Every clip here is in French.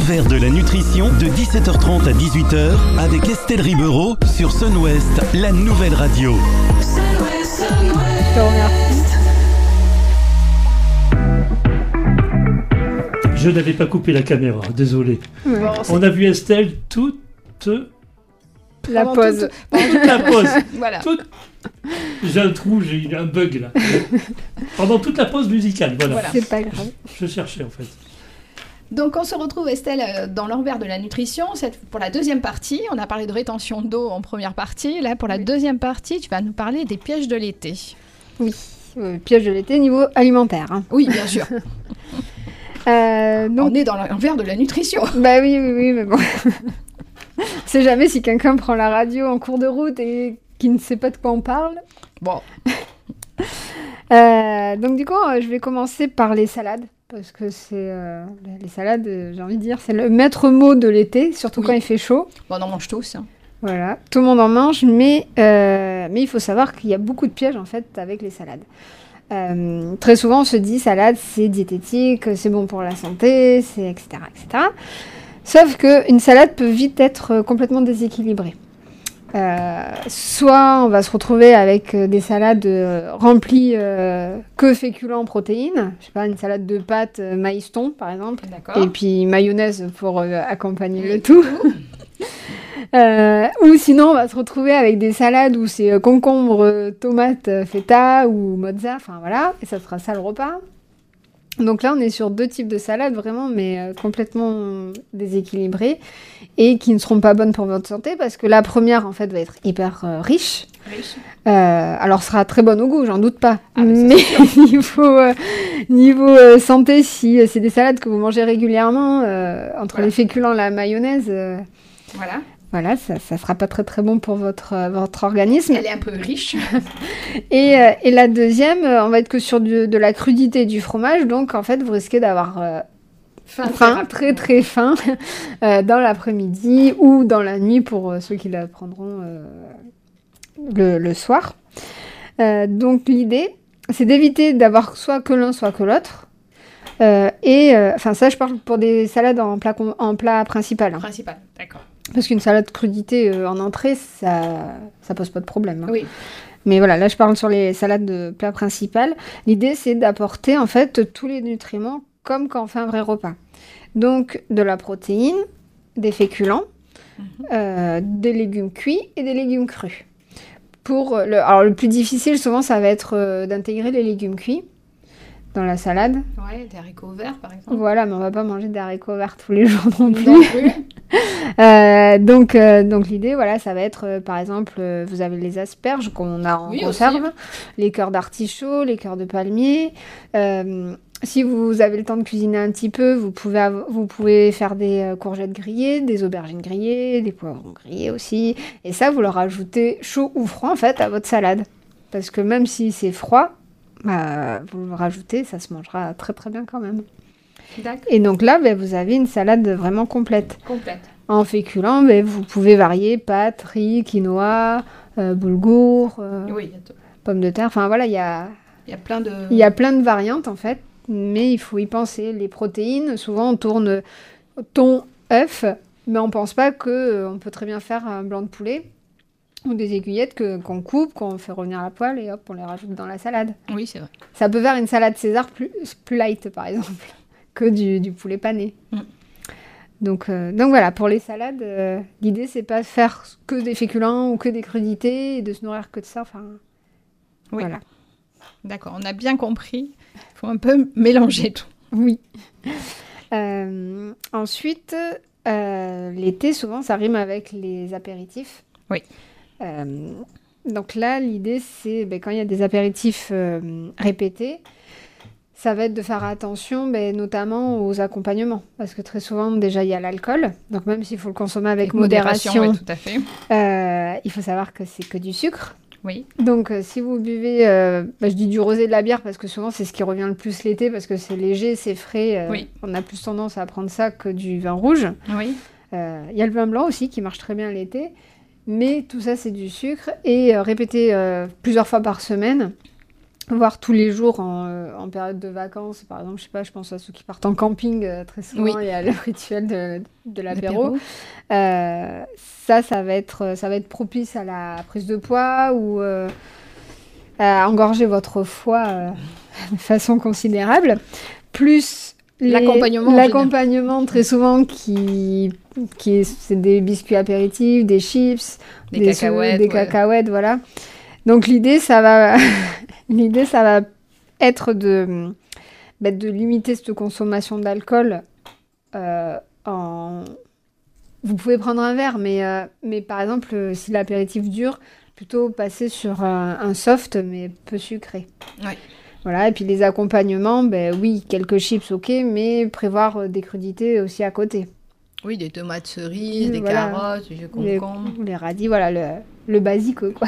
l'envers de la nutrition de 17h30 à 18h avec Estelle Ribeiro sur Sun West, la nouvelle radio. Je te remercie. Je n'avais pas coupé la caméra, désolé. Ouais. Bon, On a vu Estelle toute La pendant pause. toute la pause. Voilà. J'ai un trou, j'ai eu un bug là. Pendant toute la pause musicale, voilà. Voilà. C'est pas grave. Je cherchais en fait. Donc on se retrouve Estelle dans l'envers de la nutrition, pour la deuxième partie. On a parlé de rétention d'eau en première partie. Là pour la deuxième partie, tu vas nous parler des pièges de l'été. Oui. Piège de l'été niveau alimentaire. Hein. Oui, bien sûr. Donc, On est dans l'envers de la nutrition. bah oui, mais bon. On sait jamais si quelqu'un prend la radio en cours de route et qui ne sait pas de quoi on parle. Bon, Donc du coup, je vais commencer par les salades. Parce que c'est les salades, j'ai envie de dire, c'est le maître mot de l'été, surtout Oui. quand il fait chaud. bon, on en mange tous. Hein. Voilà, tout le monde en mange, mais il faut savoir qu'il y a beaucoup de pièges en fait avec les salades. Très souvent, on se dit salade, c'est diététique, c'est bon pour la santé, c'est etc., etc. Sauf qu'une salade peut vite être complètement déséquilibrée. Soit on va se retrouver avec des salades remplies que féculents protéines, je sais pas, une salade de pâtes maïs thon par exemple, D'accord. et puis mayonnaise pour accompagner le tout. Ou sinon on va se retrouver avec des salades où c'est concombre, tomate, feta ou mozza, enfin voilà, et ça sera ça le repas. Donc là on est sur deux types de salades vraiment mais complètement déséquilibrées et qui ne seront pas bonnes pour votre santé parce que la première en fait va être hyper riche. Alors sera très bonne au goût, j'en doute pas. Ah, mais mais niveau santé, si c'est des salades que vous mangez régulièrement entre Voilà. les féculents et la mayonnaise, Voilà. ça sera pas très très bon pour votre organisme. Elle est un peu riche. Et la deuxième, on va être que sur de la crudité du fromage, donc en fait vous risquez d'avoir faim, très très faim dans l'après-midi ou dans la nuit pour ceux qui la prendront le soir. Donc l'idée, c'est d'éviter d'avoir soit que l'un soit que l'autre. Enfin ça je parle pour des salades en plat principal. Hein. Principal, d'accord. Parce qu'une salade crudité en entrée, ça pose pas de problème. Hein. Oui. Mais voilà, là je parle sur les salades de plat principal. L'idée c'est d'apporter en fait tous les nutriments comme quand on fait un vrai repas. Donc de la protéine, des féculents, des légumes cuits et des légumes crus. Alors le plus difficile souvent ça va être d'intégrer les légumes cuits dans la salade. Ouais, des haricots verts par exemple. Voilà, mais on va pas manger des haricots verts tous les jours non plus. Non plus. Donc l'idée, voilà, ça va être, par exemple, vous avez les asperges qu'on a en Oui, conserve, aussi. les cœurs d'artichaut, les cœurs de palmier. Si vous avez le temps de cuisiner un petit peu, vous pouvez faire des courgettes grillées, des aubergines grillées, des poivrons grillés aussi. Et ça, vous leur ajoutez chaud ou froid, en fait, à votre salade. Parce que même si c'est froid, vous le rajoutez, ça se mangera très très bien quand même. D'accord. Et donc là, vous avez une salade vraiment complète. Complète. En féculents, vous pouvez varier pâtes, riz, quinoa, boulgour, Oui, il y a tout. pommes de terre. Enfin voilà, il y a plein de... il y a plein de variantes en fait, mais il faut y penser. Les protéines, souvent on tourne thon, œuf, mais on pense pas que on peut très bien faire un blanc de poulet ou des aiguillettes qu'on coupe, qu'on fait revenir à la poêle et hop, on les rajoute dans la salade. Oui, c'est vrai. Ça peut faire une salade César plus light par exemple que du poulet pané. Donc voilà, pour les salades, l'idée c'est pas de faire que des féculents ou que des crudités et de se nourrir que de ça. Enfin, Oui. voilà. D'accord, on a bien compris. Il faut un peu mélanger tout. Oui. Ensuite, l'été, souvent, ça rime avec les apéritifs. Oui. Donc là, l'idée, c'est quand il y a des apéritifs répétés, ça va être de faire attention, notamment aux accompagnements. Parce que très souvent, déjà, il y a l'alcool. Donc même s'il faut le consommer avec modération, oui, tout à fait. il faut savoir que c'est que du sucre. Oui. Donc si vous buvez, je dis du rosé, de la bière, parce que souvent, c'est ce qui revient le plus l'été, parce que c'est léger, c'est frais. Oui. On a plus tendance à prendre ça que du vin rouge. Oui. Il y a le vin blanc aussi, qui marche très bien l'été. Mais tout ça, c'est du sucre. Et répéter plusieurs fois par semaine, voire tous les jours en période de vacances. Par exemple, je sais pas, je pense à ceux qui partent en camping, très souvent, il y a le rituel de l'apéro. Ça va être propice à la prise de poids ou à engorger votre foie de façon considérable. Plus l'accompagnement très souvent c'est des biscuits apéritifs, des chips, des cacahuètes, voilà. Donc l'idée ça va être de limiter cette consommation d'alcool. Vous pouvez prendre un verre, mais par exemple si l'apéritif dure, plutôt passer sur un soft mais peu sucré. Ouais. Voilà, et puis les accompagnements, oui, quelques chips, ok, mais prévoir des crudités aussi à côté. Oui, des tomates cerises, des carottes, des concombres. Les radis, voilà, le basique, quoi.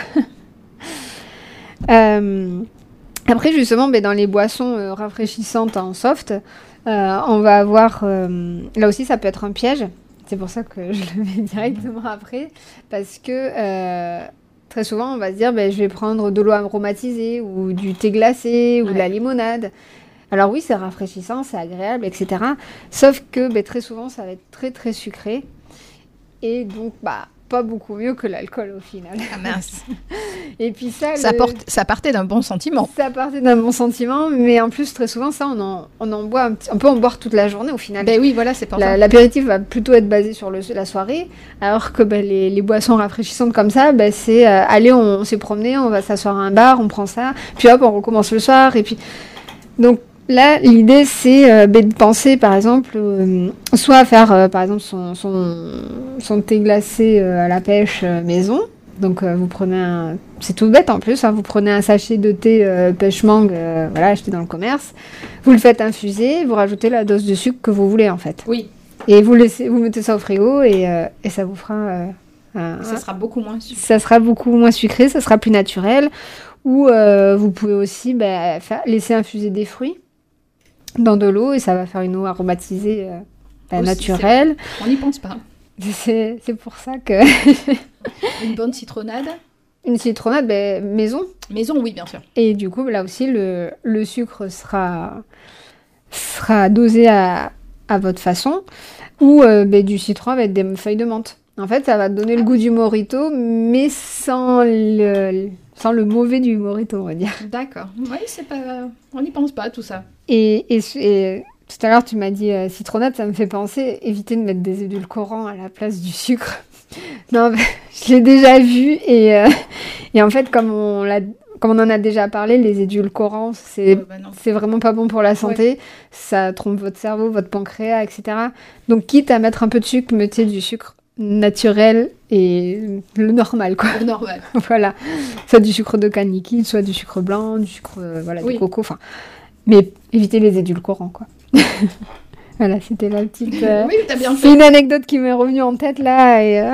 Après, justement, dans les boissons rafraîchissantes en soft, on va avoir... là aussi, ça peut être un piège. C'est pour ça que je le mets directement après. Parce que... très souvent, on va se dire, je vais prendre de l'eau aromatisée ou du thé glacé ou de la limonade. Alors oui, c'est rafraîchissant, c'est agréable, etc. Sauf que très souvent, ça va être très, très sucré. Et donc, pas beaucoup mieux que l'alcool au final. Ah mince. Et puis ça partait d'un bon sentiment. Ça partait d'un bon sentiment, mais en plus, très souvent, ça, on en boit on peut en boire toute la journée au final. Oui, voilà, c'est pas ça. L'apéritif va plutôt être basé sur la soirée, alors que les boissons rafraîchissantes comme ça, c'est allez, on s'est promené, on va s'asseoir à un bar, on prend ça, puis hop, on recommence le soir, et puis... Donc là, l'idée, c'est de penser, par exemple, soit à faire, par exemple, son thé glacé à la pêche maison. Donc, vous prenez c'est tout bête en plus, vous prenez un sachet de thé pêche mangue, acheté dans le commerce. Vous le faites infuser, vous rajoutez la dose de sucre que vous voulez, en fait. Oui. Et vous mettez ça au frigo et ça vous fera... ça sera beaucoup moins sucré. Ça sera beaucoup moins sucré, ça sera plus naturel. Ou vous pouvez aussi laisser infuser des fruits dans de l'eau et ça va faire une eau aromatisée naturelle. On n'y pense pas. C'est pour ça que... Une bonne citronnade. Une citronnade maison. Maison, oui, bien sûr. Et du coup, là aussi, le sucre sera dosé à votre façon. Ou du citron avec des feuilles de menthe. En fait, ça va donner le goût du mojito, mais sans le mauvais du mojito, on va dire. D'accord. Oui, on n'y pense pas, tout ça. Et tout à l'heure, tu m'as dit citronnade, ça me fait penser, éviter de mettre des édulcorants à la place du sucre. Non, je l'ai déjà vu et en fait, comme on en a déjà parlé, les édulcorants, c'est vraiment pas bon pour la santé. Ouais. Ça trompe votre cerveau, votre pancréas, etc. Donc, quitte à mettre un peu de sucre, mettez du sucre naturel et le normal, quoi. Le normal. Voilà. Soit du sucre de canne liquide, soit du sucre blanc, du sucre du coco, enfin. Mais évitez les édulcorants, quoi. Voilà, c'était la petite... Oui, t'as bien fait. C'est une anecdote qui m'est revenue en tête, là. Et,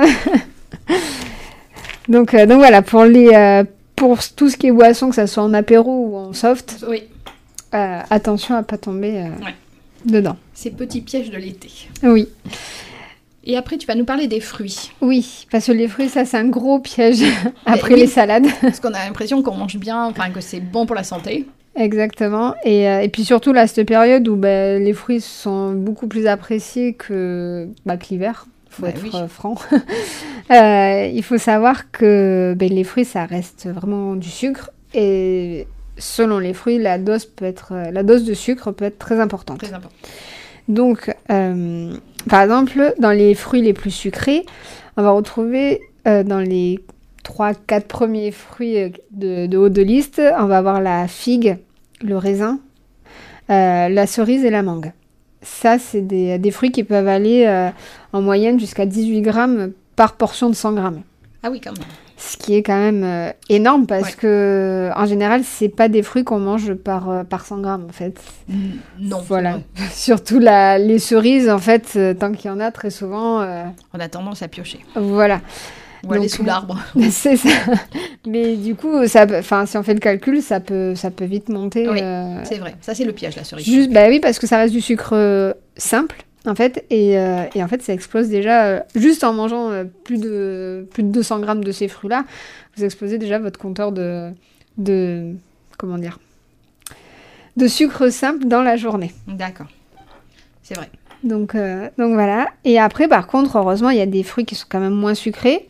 donc voilà, pour tout ce qui est boisson, que ça soit en apéro ou en soft, attention à ne pas tomber dedans. Ces petits pièges de l'été. Oui. Et après, tu vas nous parler des fruits. Oui, parce que les fruits, ça, c'est un gros piège après les salades. Parce qu'on a l'impression qu'on mange bien, que c'est bon pour la santé. Exactement. Et puis surtout, là, cette période où les fruits sont beaucoup plus appréciés que l'hiver. Il faut être franc. Il faut savoir que les fruits, ça reste vraiment du sucre. Et selon les fruits, la dose de sucre peut être très importante. Très importante. Donc, par exemple, dans les fruits les plus sucrés, on va retrouver dans les 3-4 premiers fruits de haut de liste, on va avoir la figue, le raisin, la cerise et la mangue. Ça, c'est des fruits qui peuvent aller en moyenne jusqu'à 18 grammes par portion de 100 grammes. Ah oui, quand même. Ce qui est quand même énorme parce que, en général, c'est pas des fruits qu'on mange par 100 grammes, en fait. Non. Voilà. Surtout les cerises, en fait, tant qu'il y en a, très souvent... on a tendance à piocher. Voilà. Ou aller sous l'arbre. C'est ça. Mais du coup, si on fait le calcul, ça peut vite monter. Oui, c'est vrai. Ça, c'est le piège, la cerise. Juste, oui, parce que ça reste du sucre simple, en fait. Et en fait, ça explose déjà, juste en mangeant plus de 200 grammes de ces fruits-là, vous explosez déjà votre compteur de comment dire, de sucre simple dans la journée. D'accord. C'est vrai. Donc voilà. Et après, par contre, heureusement, il y a des fruits qui sont quand même moins sucrés.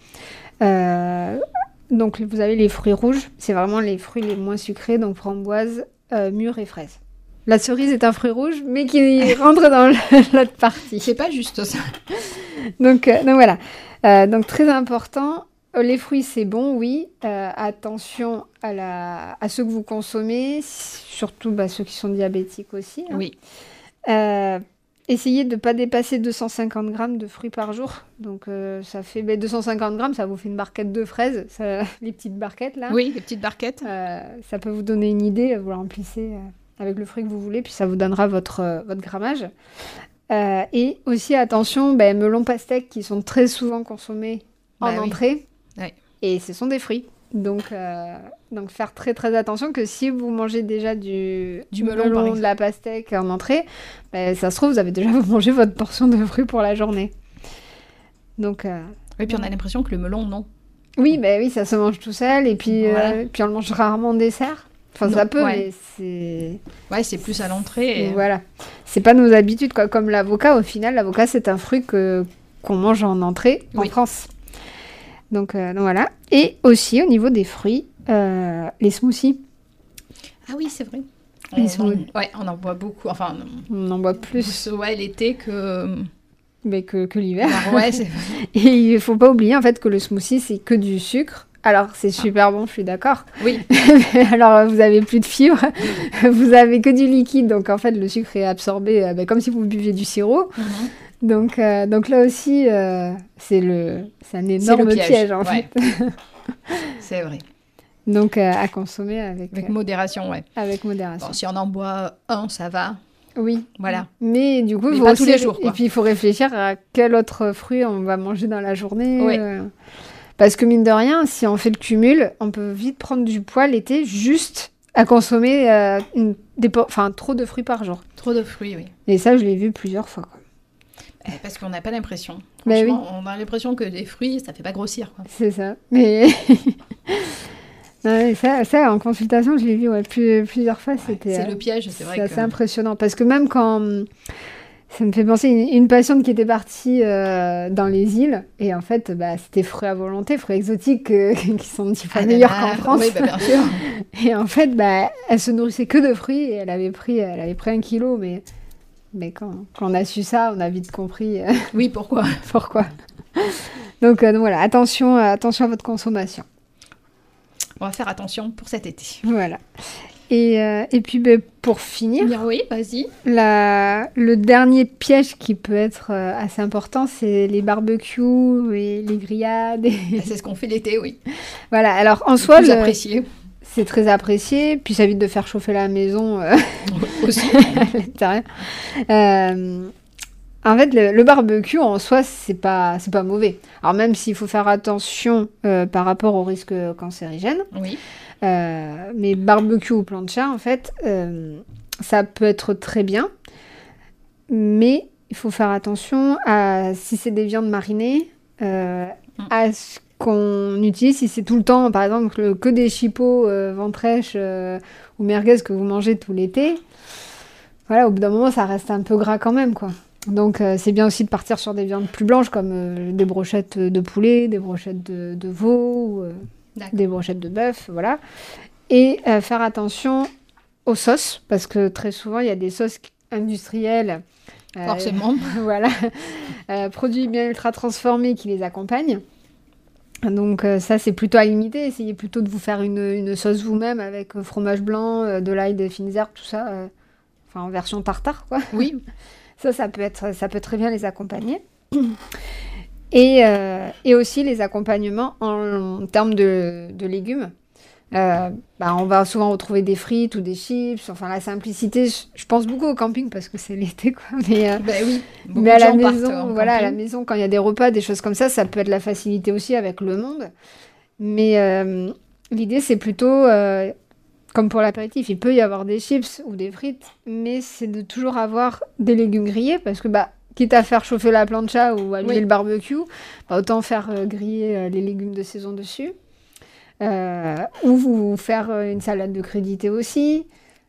Donc vous avez les fruits rouges. C'est vraiment les fruits les moins sucrés. Donc framboise, mûre et fraise. La cerise est un fruit rouge, mais qui rentre dans l'autre partie. C'est pas juste ça. Donc voilà. Donc très important. Les fruits, c'est bon, oui. Attention à ceux que vous consommez, surtout ceux qui sont diabétiques aussi. Hein. Oui. Essayez de ne pas dépasser 250 grammes de fruits par jour. Donc, ça fait 250 grammes, ça vous fait une barquette de fraises, les petites barquettes là. Oui, les petites barquettes. Ça peut vous donner une idée, vous remplissez avec le fruit que vous voulez, puis ça vous donnera votre grammage. Et aussi, attention, melons pastèques qui sont très souvent consommés en entrée. Ouais. Et ce sont des fruits. Donc faire très très attention que si vous mangez déjà du melon, de la pastèque en entrée, ça se trouve, vous avez déjà mangé votre portion de fruits pour la journée. Donc, et puis on a l'impression que le melon, non. Oui, ça se mange tout seul et puis, puis on le mange rarement en dessert. Enfin, non, ça peut, mais c'est... Ouais, c'est plus à l'entrée. Et... Voilà. C'est pas nos habitudes, quoi. Comme l'avocat, au final, l'avocat, c'est un fruit qu'on mange en entrée en France. Donc voilà. Et aussi, au niveau des fruits, les smoothies. Ah oui, c'est vrai. On en boit beaucoup. Enfin, on en boit plus. Ouais, l'été que... Mais que l'hiver. Alors, ouais, c'est vrai. Et il ne faut pas oublier, en fait, que le smoothie, c'est que du sucre. Alors, c'est super bon, je suis d'accord. Oui. Alors, vous avez plus de fibres, vous avez que du liquide. Donc, en fait, le sucre est absorbé comme si vous buviez du sirop. Donc là aussi, c'est un énorme piège en fait. C'est vrai. Donc à consommer avec modération, ouais. Avec modération. Bon, si on en boit un, ça va. Oui. Voilà. Mais du coup, pas tous les jours, quoi. Et puis il faut réfléchir à quel autre fruit on va manger dans la journée. Oui. Parce que mine de rien, si on fait le cumul, on peut vite prendre du poids l'été juste à consommer trop de fruits par jour. Trop de fruits, oui. Et ça, je l'ai vu plusieurs fois, quoi. Parce qu'on n'a pas l'impression. Franchement, on a l'impression que les fruits, ça fait pas grossir, quoi. C'est ça. Mais ça, en consultation, je l'ai vu plusieurs fois. C'est le piège, c'est vrai. C'est assez impressionnant. Parce que même quand... Ça me fait penser à une patiente qui était partie dans les îles. Et en fait, c'était fruits à volonté, fruits exotiques qui sont un petit peu meilleurs qu'en France. Oui, bien sûr. Et en fait, elle se nourrissait que de fruits. Et elle avait pris 1 kilo, mais quand on a su ça, on a vite compris. Oui, pourquoi. Donc voilà, attention à votre consommation. On va faire attention pour cet été. Voilà. Et puis pour finir, oui, vas-y. Le dernier piège qui peut être assez important, c'est les barbecues et les grillades. C'est ce qu'on fait l'été, oui. Voilà, alors en soi... Plus apprécié. C'est très apprécié, puis ça évite de faire chauffer la maison aussi à l'intérieur. En fait, le barbecue en soi, c'est pas mauvais. Alors même s'il faut faire attention par rapport au risque cancérigène. Oui. Mais barbecue ou plancha, en fait, ça peut être très bien, mais il faut faire attention à si c'est des viandes marinées, à ce qu'on utilise, si c'est tout le temps, par exemple, que des chipots ventrèches ou merguez que vous mangez tout l'été. Voilà, au bout d'un moment, ça reste un peu gras quand même, quoi. Donc, c'est bien aussi de partir sur des viandes plus blanches, comme des brochettes de poulet, des brochettes de veau, des brochettes de bœuf, voilà. Et faire attention aux sauces, parce que très souvent, il y a des sauces industrielles. Forcément. Voilà. Produits bien ultra transformés qui les accompagnent. Donc ça, c'est plutôt à limiter. Essayez plutôt de vous faire une sauce vous-même avec fromage blanc, de l'ail, des fines herbes, tout ça. En version tartare, quoi. Oui. Ça peut très bien les accompagner. Et aussi les accompagnements en termes de légumes. On va souvent retrouver des frites ou des chips. Enfin, la simplicité, je pense beaucoup au camping parce que c'est l'été, quoi. Oui. Mais à la maison, à la maison, quand il y a des repas, des choses comme ça peut être la facilité aussi avec le monde. Mais l'idée, c'est plutôt, comme pour l'apéritif, il peut y avoir des chips ou des frites, mais c'est de toujours avoir des légumes grillés parce que, quitte à faire chauffer la plancha ou allumer le barbecue, autant faire griller les légumes de saison dessus. Ou vous faire une salade de crudité aussi.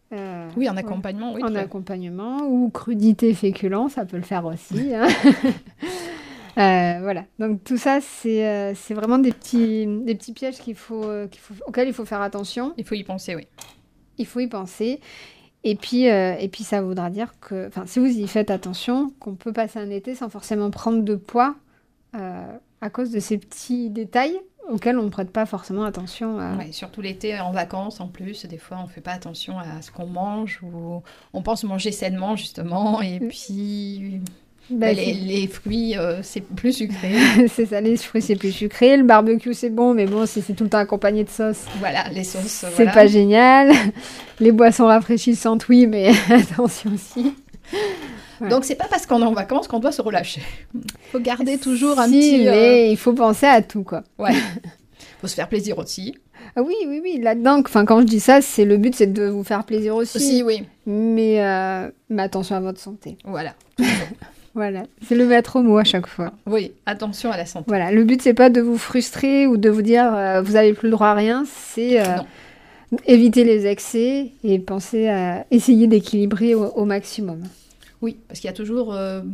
Oui, en accompagnement, oui. En accompagnement, ou crudité féculent, ça peut le faire aussi. Hein. Voilà, donc tout ça, c'est vraiment des petits pièges auxquels il faut faire attention. Il faut y penser, oui. Il faut y penser. Et puis ça voudra dire que, si vous y faites attention, qu'on peut passer un été sans forcément prendre de poids à cause de ces petits détails auxquels on ne prête pas forcément attention. Ouais, surtout l'été, en vacances en plus, des fois on ne fait pas attention à ce qu'on mange ou on pense manger sainement justement et puis... les fruits, c'est plus sucré. C'est ça, les fruits, c'est plus sucré. Le barbecue, c'est bon, mais bon, si c'est tout le temps accompagné de sauce. Voilà, les sauces, c'est pas génial. Les boissons rafraîchissantes, oui, mais attention aussi. Ouais. Donc, c'est pas parce qu'on est en vacances qu'on doit se relâcher. Il faut garder toujours un petit... mais il faut penser à tout, quoi. Ouais. Il faut se faire plaisir aussi. Ah oui, là-dedans, quand je dis ça, le but, c'est de vous faire plaisir aussi. Aussi, oui. Mais attention à votre santé. Voilà. Voilà, c'est le maître mot à chaque fois. Oui, attention à la santé. Voilà, le but, c'est pas de vous frustrer ou de vous dire vous n'avez plus le droit à rien, c'est éviter les excès et penser à essayer d'équilibrer au maximum. Oui, parce qu'il y a toujours,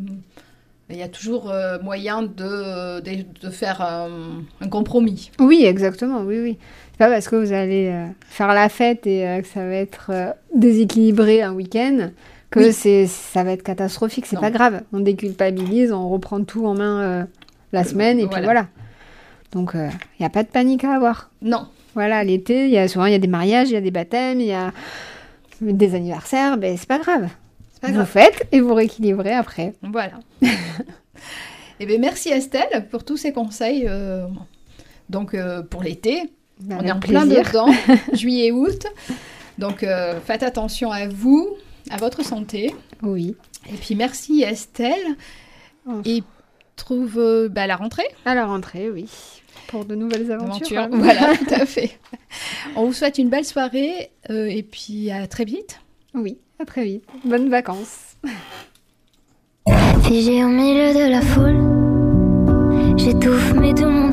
moyen de faire un compromis. Oui, exactement, oui. C'est pas parce que vous allez faire la fête et que ça va être déséquilibré un week-end que ça va être catastrophique, c'est pas grave. On déculpabilise, on reprend tout en main la semaine et puis voilà. Donc, il n'y a pas de panique à avoir. Non. Voilà, l'été, souvent il y a des mariages, il y a des baptêmes, il y a des anniversaires, c'est pas grave. Vous faites et vous rééquilibrez après. Voilà. Et bien, merci Estelle pour tous ces conseils. Donc, pour l'été, on est en plein dedans, juillet, août. Donc, faites attention à vous, à votre santé. Oui. Et puis, merci Estelle. Et trouve à la rentrée. À la rentrée, oui. Pour de nouvelles aventures. Voilà, tout à fait. On vous souhaite une belle soirée et puis à très vite. Oui, à très vite. Bonnes vacances. Figé au milieu de la foule, j'étouffe mais tout le monde